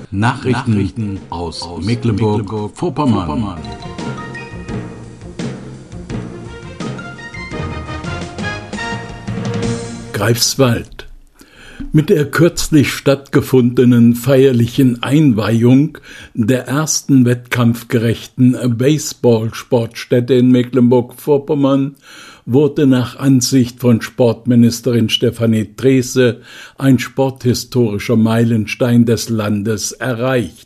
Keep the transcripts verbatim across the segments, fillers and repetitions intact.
Nachrichten, Nachrichten aus, aus Mecklenburg-Vorpommern. Mecklenburg Greifswald. Mit der kürzlich stattgefundenen feierlichen Einweihung der ersten wettkampfgerechten Baseball-Sportstätte in Mecklenburg-Vorpommern wurde nach Ansicht von Sportministerin Stefanie Drese ein sporthistorischer Meilenstein des Landes erreicht.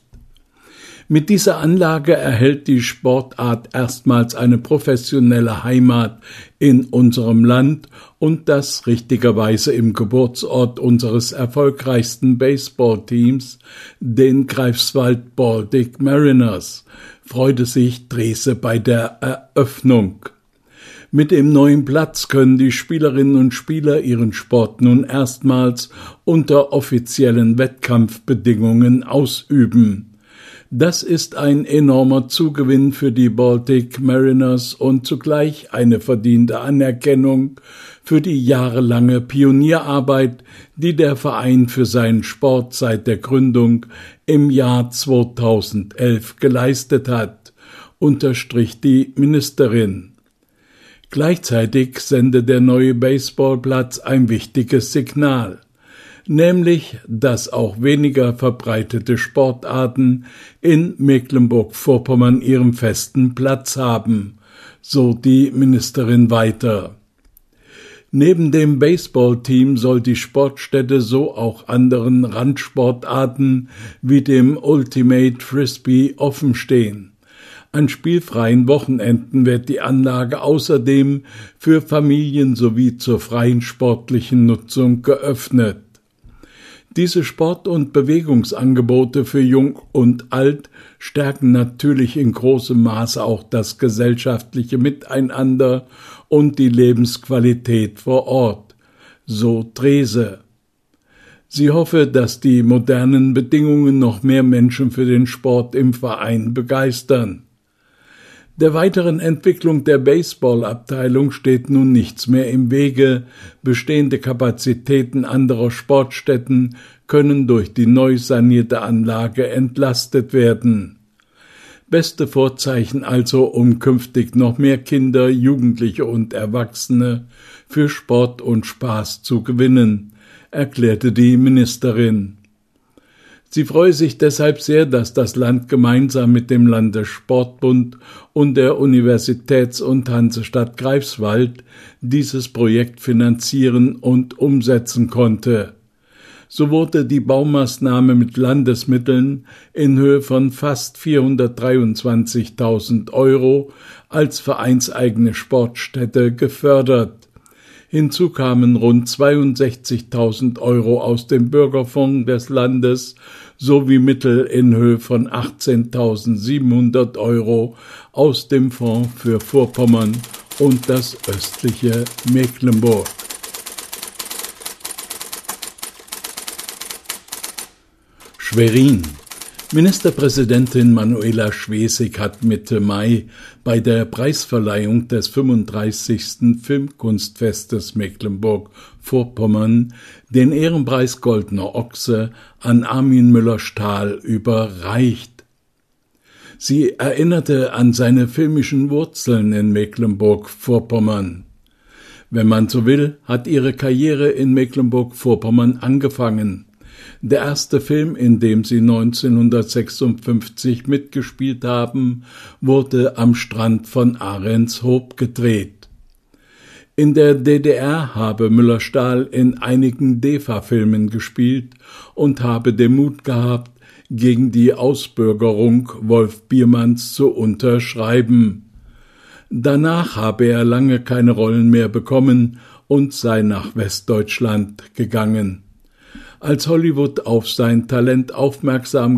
Mit dieser Anlage erhält die Sportart erstmals eine professionelle Heimat in unserem Land und das richtigerweise im Geburtsort unseres erfolgreichsten Baseballteams, den Greifswald Baltic Mariners, freute sich Drese bei der Eröffnung. Mit dem neuen Platz können die Spielerinnen und Spieler ihren Sport nun erstmals unter offiziellen Wettkampfbedingungen ausüben. Das ist ein enormer Zugewinn für die Baltic Mariners und zugleich eine verdiente Anerkennung für die jahrelange Pionierarbeit, die der Verein für seinen Sport seit der Gründung im Jahr zweitausendelf geleistet hat, unterstrich die Ministerin. Gleichzeitig sende der neue Baseballplatz ein wichtiges Signal, nämlich, dass auch weniger verbreitete Sportarten in Mecklenburg-Vorpommern ihren festen Platz haben, so die Ministerin weiter. Neben dem Baseballteam soll die Sportstätte so auch anderen Randsportarten wie dem Ultimate Frisbee offenstehen. An spielfreien Wochenenden wird die Anlage außerdem für Familien sowie zur freien sportlichen Nutzung geöffnet. Diese Sport- und Bewegungsangebote für Jung und Alt stärken natürlich in großem Maße auch das gesellschaftliche Miteinander und die Lebensqualität vor Ort, so Drese. Sie hoffe, dass die modernen Bedingungen noch mehr Menschen für den Sport im Verein begeistern. Der weiteren Entwicklung der Baseballabteilung steht nun nichts mehr im Wege. Bestehende Kapazitäten anderer Sportstätten können durch die neu sanierte Anlage entlastet werden. Beste Vorzeichen also, um künftig noch mehr Kinder, Jugendliche und Erwachsene für Sport und Spaß zu gewinnen, erklärte die Ministerin. Sie freue sich deshalb sehr, dass das Land gemeinsam mit dem Landessportbund und der Universitäts- und Hansestadt Greifswald dieses Projekt finanzieren und umsetzen konnte. So wurde die Baumaßnahme mit Landesmitteln in Höhe von fast vierhundertdreiundzwanzigtausend Euro als vereinseigene Sportstätte gefördert. Hinzu kamen rund zweiundsechzigtausend Euro aus dem Bürgerfonds des Landes sowie Mittel in Höhe von achtzehntausendsiebenhundert Euro aus dem Fonds für Vorpommern und das östliche Mecklenburg. Schwerin. Ministerpräsidentin Manuela Schwesig hat Mitte Mai bei der Preisverleihung des fünfunddreißigsten Filmkunstfestes Mecklenburg-Vorpommern den Ehrenpreis Goldener Ochse an Armin Müller-Stahl überreicht. Sie erinnerte an seine filmischen Wurzeln in Mecklenburg-Vorpommern. Wenn man so will, hat ihre Karriere in Mecklenburg-Vorpommern angefangen. Der erste Film, in dem sie neunzehnhundertsechsundfünfzig mitgespielt haben, wurde am Strand von Ahrenshoop gedreht. In der D D R habe Müller-Stahl in einigen D E F A-Filmen gespielt und habe den Mut gehabt, gegen die Ausbürgerung Wolf Biermanns zu unterschreiben. Danach habe er lange keine Rollen mehr bekommen und sei nach Westdeutschland gegangen. Als Hollywood auf sein Talent aufmerksam